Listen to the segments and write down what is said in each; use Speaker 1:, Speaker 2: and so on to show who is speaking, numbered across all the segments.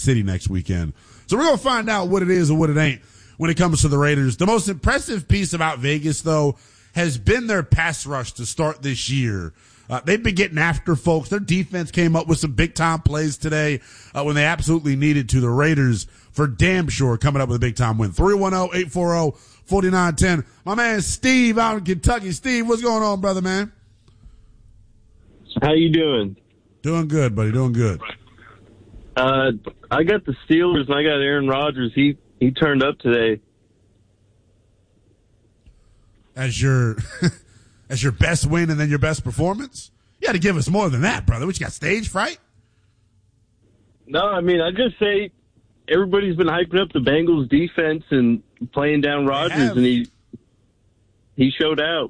Speaker 1: City next weekend. So we're going to find out what it is and what it ain't when it comes to the Raiders. The most impressive piece about Vegas, though, has been their pass rush to start this year. They've been getting after folks. Their defense came up with some big-time plays today when they absolutely needed to. The Raiders, for damn sure, coming up with a big-time win. 310-840-4910. My man Steve out in Kentucky. Steve, what's going on, brother, man?
Speaker 2: How you doing?
Speaker 1: Doing good, buddy. Doing good.
Speaker 2: I got the Steelers, and I got Aaron Rodgers. He turned up today.
Speaker 1: As your best win and then your best performance? You got to give us more than that, brother. What, you got stage fright?
Speaker 2: No, I mean, I just say everybody's been hyping up the Bengals defense and playing down Rodgers, and he showed out.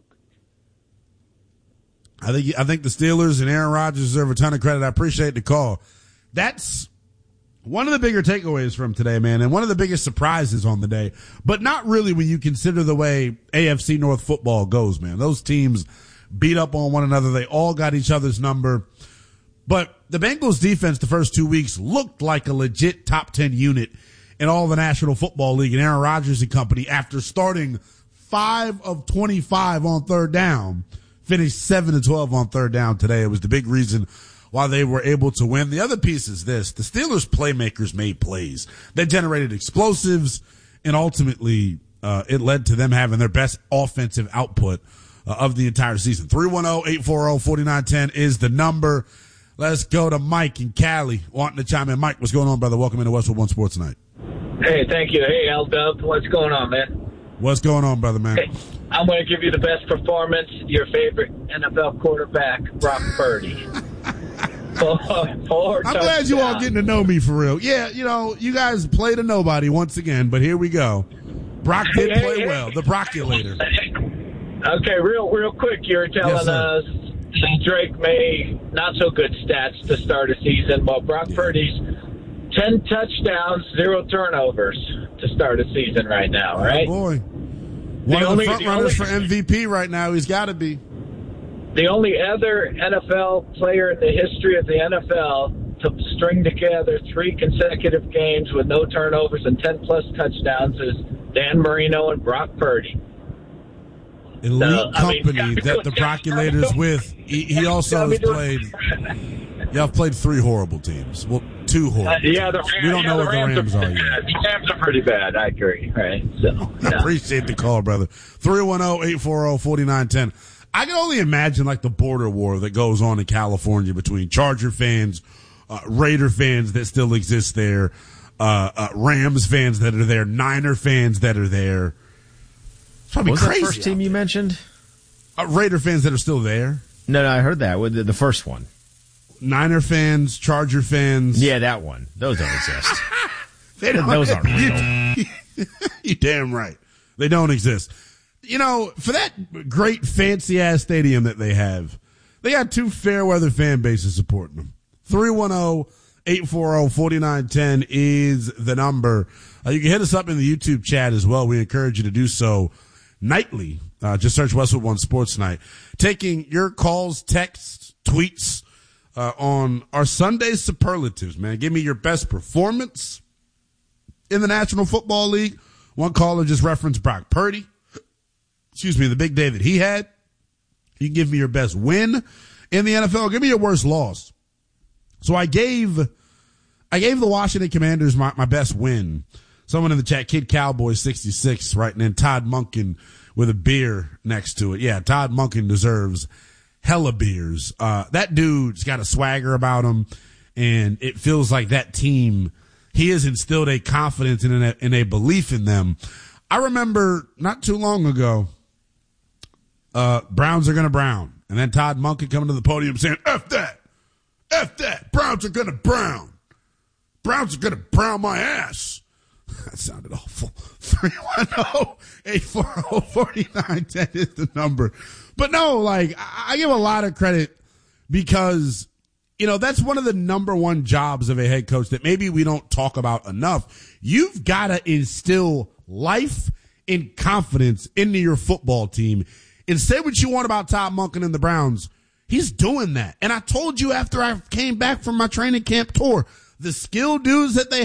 Speaker 1: I think the Steelers and Aaron Rodgers deserve a ton of credit. I appreciate the call. That's one of the bigger takeaways from today, man, and one of the biggest surprises on the day, but not really when you consider the way AFC North football goes, man. Those teams beat up on one another. They all got each other's number. But the Bengals defense the first 2 weeks looked like a legit top 10 unit in all the National Football League, and Aaron Rodgers and company, after starting 5 of 25 on third down, finished 7-12 on third down today. It was the big reason why they were able to win. The other piece is this: the Steelers playmakers made plays. They generated explosives, and ultimately it led to them having their best offensive output of the entire season. 310-840-4910 is the number. Let's go to Mike in Cali wanting to chime in. Mike, what's going on, brother? Welcome into Westwood One Sports Tonight.
Speaker 3: Hey, thank you. Hey, L-Dub, what's going on, man?
Speaker 1: What's going on, brother, man?
Speaker 3: Hey, I'm going to give you the best performance, your favorite NFL quarterback, Brock Purdy.
Speaker 1: I'm glad you all getting to know me for real. Yeah, you know, you guys played a nobody once again, but here we go. Brock did play well, the Brockulator.
Speaker 3: Okay, real quick, you're telling us Drake made not so good stats to start a season, but Brock Purdy's 10 touchdowns, 0 turnovers to start a season right now, right?
Speaker 1: Oh boy. One of the front runners for MVP right now, he's got to be.
Speaker 3: The only other NFL player in the history of the NFL to string together 3 consecutive games with no turnovers and 10-plus touchdowns is Dan Marino and Brock Purdy.
Speaker 1: Elite company that the Brockulator's with. He also has played. Y'all played 3 horrible teams. Well, 2 horrible.
Speaker 3: We
Speaker 1: don't know what the Rams are yet.
Speaker 3: The Rams are pretty bad. I agree. Right. So,
Speaker 1: I appreciate the call, brother. 310-840-4910. I can only imagine like the border war that goes on in California between Charger fans, Raider fans that still exist there, Rams fans that are there, Niner fans that are there. It's probably
Speaker 4: what was
Speaker 1: crazy.
Speaker 4: That first team you mentioned?
Speaker 1: Raider fans that are still there.
Speaker 4: No, I heard that. The first one.
Speaker 1: Niner fans, Charger fans.
Speaker 4: Yeah, that one. Those don't exist.
Speaker 1: Those
Speaker 4: aren't real.
Speaker 1: You're damn right. They don't exist. You know, for that great fancy-ass stadium that they have, they got 2 fair-weather fan bases supporting them. 310-840-4910 is the number. You can hit us up in the YouTube chat as well. We encourage you to do so nightly. Just search Westwood One Sports Night. Taking your calls, texts, tweets on our Sunday superlatives, man. Give me your best performance in the National Football League. One caller just referenced Brock Purdy. The big day that he had. You can give me your best win in the NFL. Give me your worst loss. So I gave the Washington Commanders my best win. Someone in the chat, Kid Cowboy 66, writing in Todd Monken with a beer next to it. Yeah, Todd Monken deserves hella beers. That dude's got a swagger about him, and it feels like that team, he has instilled a confidence and a belief in them. I remember not too long ago, Browns are going to brown. And then Todd Monken coming to the podium saying, F that, Browns are going to brown. Browns are going to brown my ass. That sounded awful. 310-840-4910 is the number. But no, like, I give a lot of credit because, you know, that's one of the number one jobs of a head coach that maybe we don't talk about enough. You've got to instill life and confidence into your football team. And say what you want about Todd Monken and the Browns. He's doing that. And I told you after I came back from my training camp tour, the skill dudes that they